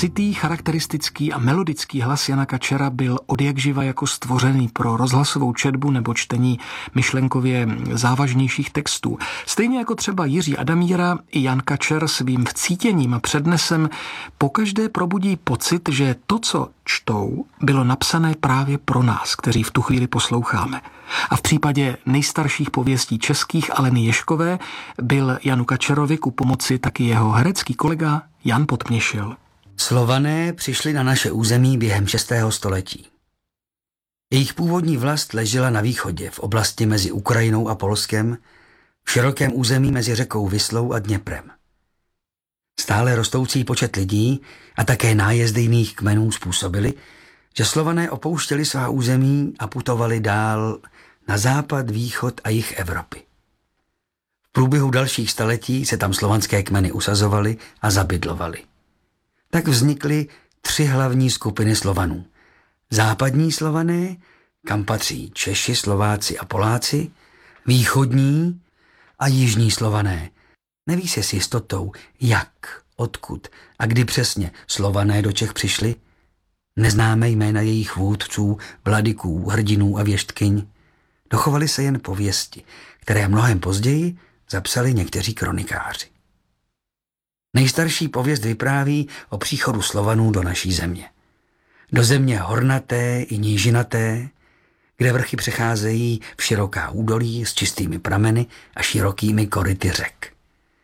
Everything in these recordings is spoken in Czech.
Hlasitý, charakteristický a melodický hlas Jana Kačera byl odjakživa jako stvořený pro rozhlasovou četbu nebo čtení myšlenkově závažnějších textů. Stejně jako třeba Jiří Adamíra, i Jan Kačer svým vcítěním a přednesem pokaždé probudí pocit, že to, co čtou, bylo napsané právě pro nás, kteří v tu chvíli posloucháme. A v případě nejstarších pověstí českých Aleny Ježkové byl Janu Kačerovi ku pomoci taky jeho herecký kolega Jan Podměšil. Slované přišli na naše území během 6. století. Jejich původní vlast ležela na východě, v oblasti mezi Ukrajinou a Polskem, v širokém území mezi řekou Vislou a Dněprem. Stále rostoucí počet lidí a také nájezdy jiných kmenů způsobili, že Slované opouštěli svá území a putovali dál na západ, východ a jih Evropy. V průběhu dalších staletí se tam slovanské kmeny usazovaly a zabydlovaly. Tak vznikly 3 hlavní skupiny Slovanů. Západní Slované, kam patří Češi, Slováci a Poláci, východní a jižní Slované. Neví se s jistotou, jak, odkud a kdy přesně Slované do Čech přišli. Neznáme jména jejich vůdců, vladyků, hrdinů a věštkyň. Dochovaly se jen pověsti, které mnohem později zapsali někteří kronikáři. Nejstarší pověst vypráví o příchodu Slovanů do naší země. Do země hornaté i nížinaté, kde vrchy přecházejí v široká údolí s čistými prameny a širokými koryty řek.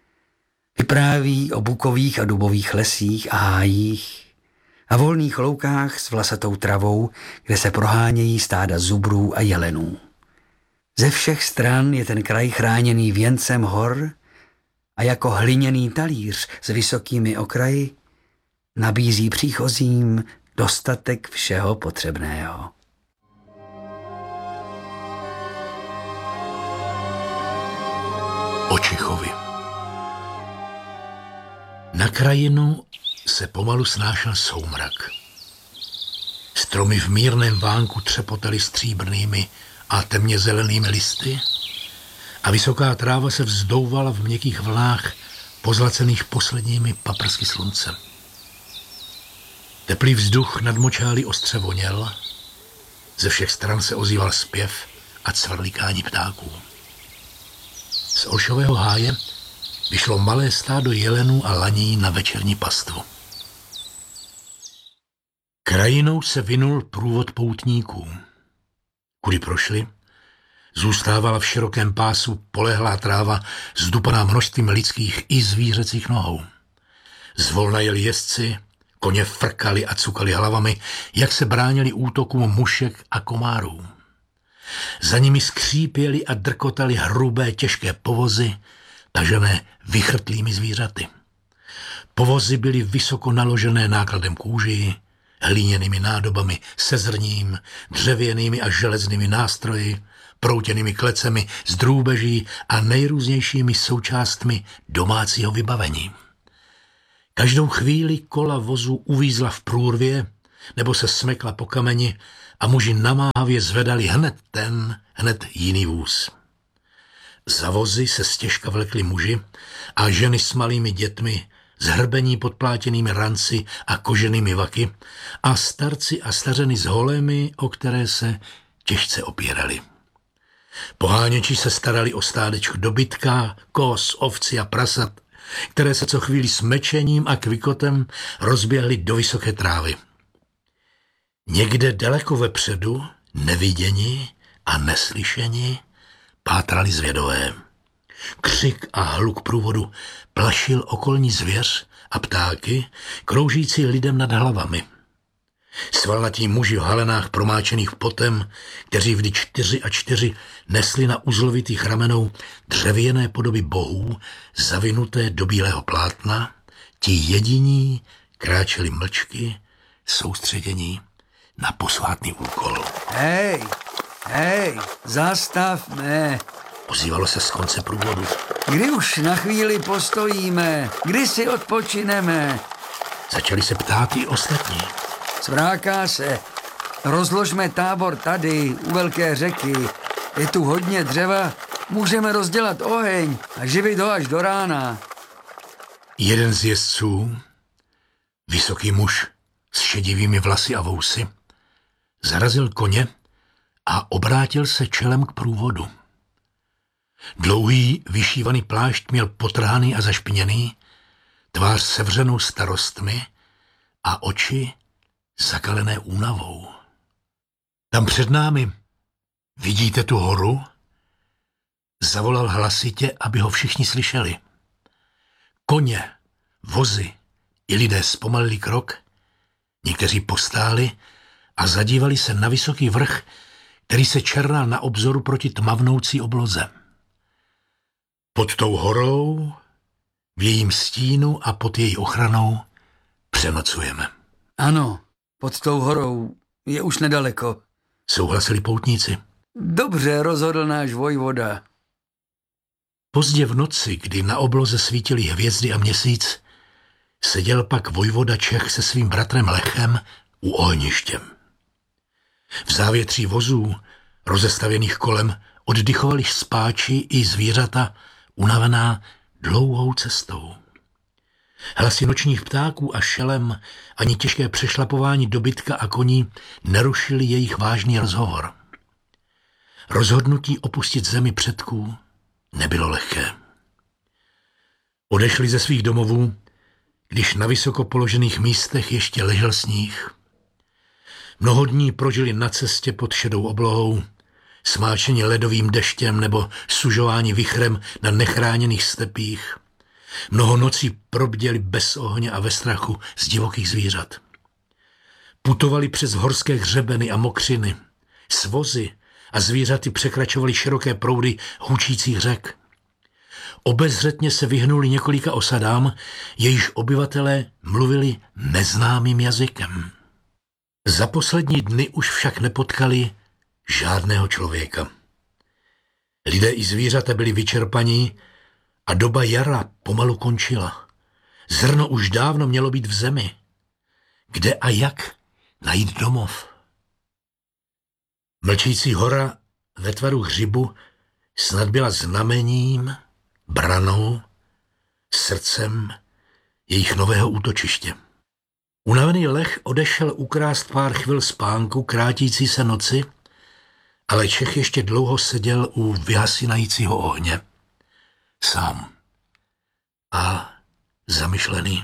Vypráví o bukových a dubových lesích a hájích a volných loukách s vlasatou travou, kde se prohánějí stáda zubrů a jelenů. Ze všech stran je ten kraj chráněný věncem hor a jako hliněný talíř s vysokými okraji nabízí příchozím dostatek všeho potřebného. O Čechovi. Na krajinu se pomalu snášel soumrak. Stromy v mírném vánku třepotaly stříbrnými a temně zelenými listy a vysoká tráva se vzdouvala v měkkých vlnách pozlacených posledními paprsky slunce. Teplý vzduch nad močály ostře voněl, ze všech stran se ozýval zpěv a cvrlikání ptáků. Z olšového háje vyšlo malé stádo jelenů a laní na večerní pastvu. Krajinou se vinul průvod poutníků. Kudy prošli, zůstávala v širokém pásu polehlá tráva zdupaná množstvím lidských i zvířecích nohou. Zvolna jeli jezdci, koně frkali a cukali hlavami, jak se bránili útokům mušek a komárů. Za nimi skřípěli a drkotali hrubé těžké povozy, tažené vychrtlými zvířaty. Povozy byly vysoko naložené nákladem kůží, hlíněnými nádobami se zrním, dřevěnými a železnými nástroji, proutěnými klecemi z drůbeží a nejrůznějšími součástmi domácího vybavení. Každou chvíli kola vozu uvízla v průrvě nebo se smekla po kameni a muži namáhavě zvedali hned jiný vůz. Za vozy se stěžka vlekli muži a ženy s malými dětmi, zhrbení podplátěnými ranci a koženými vaky a starci a stařeny s holemi, o které se těžce opírali. Poháněči se starali o stádečko dobytka, koz, ovci a prasat, které se co chvíli s mečením a kvikotem rozběhly do vysoké trávy. Někde daleko vepředu, neviděni a neslyšeni, pátrali zvědové. Křik a hluk průvodu plašil okolní zvěř a ptáky, kroužící lidem nad hlavami. Svalnatí muži v halenách promáčených potem, kteří vždy 4 a 4 nesli na uzlovitých ramenou dřevěné podoby bohů, zavinuté do bílého plátna, ti jediní kráčeli mlčky, soustředění na posvátný úkol. Hej, zastavme. Ozývalo se z konce průvodu. Kdy už na chvíli postojíme? Kdy si odpočineme? Začali se ptát i ostatní. Svráká se. Rozložme tábor tady, u velké řeky. Je tu hodně dřeva, můžeme rozdělat oheň a živit ho až do rána. Jeden z jezdců, Vysoký muž s šedivými vlasy a vousy zarazil koně a obrátil se čelem k průvodu. Dlouhý vyšívaný plášť měl potrhaný a zašpiněný, tvář sevřenou starostmi a oči zakalené únavou. Tam před námi, vidíte tu horu? Zavolal hlasitě, aby ho všichni slyšeli. Koně, vozy i lidé zpomalili krok, někteří postáli a zadívali se na vysoký vrch, který se černal na obzoru proti tmavnoucí obloze. Pod tou horou, v jejím stínu a pod její ochranou přenocujeme. Ano, pod tou horou je už nedaleko. Souhlasili poutníci. Dobře rozhodl náš vojvoda. Pozdě v noci, kdy na obloze svítily hvězdy a měsíc, seděl pak vojvoda Čech se svým bratrem Lechem u ohništěm. V závětří vozů, rozestavěných kolem, oddychovali spáči i zvířata, unavená dlouhou cestou. Hlasy nočních ptáků a šelem ani těžké přešlapování dobytka a koní nerušili jejich vážný rozhovor. Rozhodnutí opustit zemi předků nebylo lehké. Odešli ze svých domovů, když na vysoko položených místech ještě ležel sníh. Mnoho dní prožili na cestě pod šedou oblohou, smáčeni ledovým deštěm nebo sužování vichrem na nechráněných stepích. Mnoho nocí probděli bez ohně a ve strachu z divokých zvířat. Putovali přes horské hřebeny a mokřiny. S vozy a zvířaty překračovali široké proudy hučících řek. Obezřetně se vyhnuli několika osadám, jejichž obyvatelé mluvili neznámým jazykem. Za poslední dny už však nepotkali žádného člověka. Lidé i zvířata byli vyčerpaní a doba jara pomalu končila. Zrno už dávno mělo být v zemi. Kde a jak najít domov? Mlčící hora ve tvaru hřibu snad byla znamením, branou, srdcem jejich nového útočiště. Unavený Lech odešel ukrást pár chvil spánku krátící se noci, ale Čech ještě dlouho seděl u vyhasínajícího ohně. Sám a zamyšlený.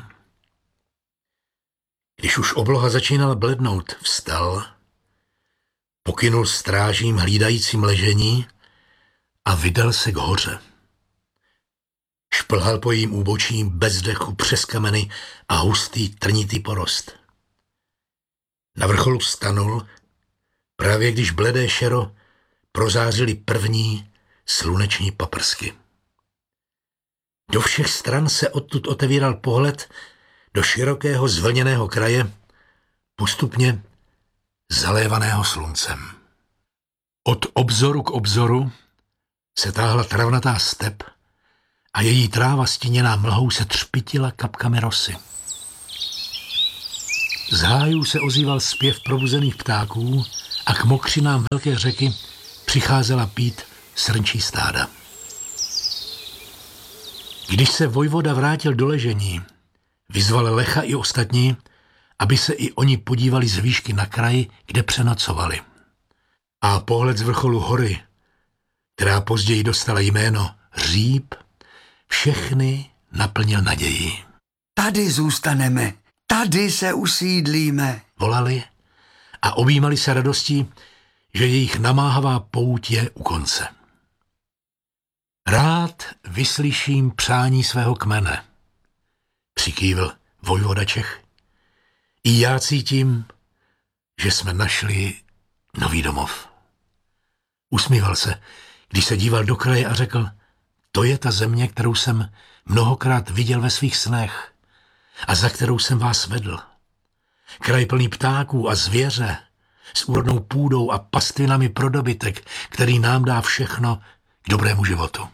Když už obloha začínala blednout, vstal, pokynul strážím hlídajícím ležení a vydal se k hoře. Šplhal po jejím úbočí bez dechu přes kameny a hustý trnitý porost. Na vrcholu stanul, právě když bledé šero prozářily první sluneční paprsky. Do všech stran se odtud otevíral pohled do širokého zvlněného kraje, postupně zalévaného sluncem. Od obzoru k obzoru se táhla travnatá step a její tráva stíněná mlhou se třpitila kapkami rosy. Z hájů se ozýval zpěv probuzených ptáků a k mokřinám velké řeky přicházela pít srnčí stáda. Když se vojvoda vrátil do ležení, vyzval Lecha i ostatní, aby se i oni podívali z výšky na kraji, kde přenocovali. A pohled z vrcholu hory, která později dostala jméno Hříb, všechny naplnil naději. Tady zůstaneme, tady se usídlíme. Volali a objímali se radostí, že jejich namáhavá pouť je u konce. Rád vyslyším přání svého kmene, přikývl vojvoda Čech. I já cítím, že jsme našli nový domov. Usmíval se, když se díval do kraje a řekl, to je ta země, kterou jsem mnohokrát viděl ve svých snech a za kterou jsem vás vedl. Kraj plný ptáků a zvěře, s úrodnou půdou a pastvinami pro dobytek, který nám dá všechno k dobrému životu.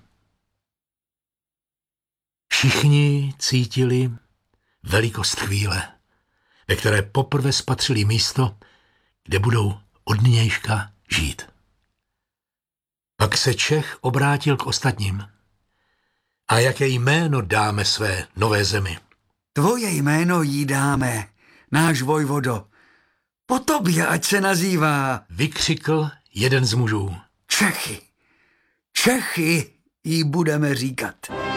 Všichni cítili velikost chvíle, ve které poprvé spatřili místo, kde budou od nynějška žít. Pak se Čech obrátil k ostatním. A jaké jméno dáme své nové zemi? Tvoje jméno jí dáme, náš vojvodo. Po tobě ať se nazývá. Vykřikl jeden z mužů. Čechy jí budeme říkat.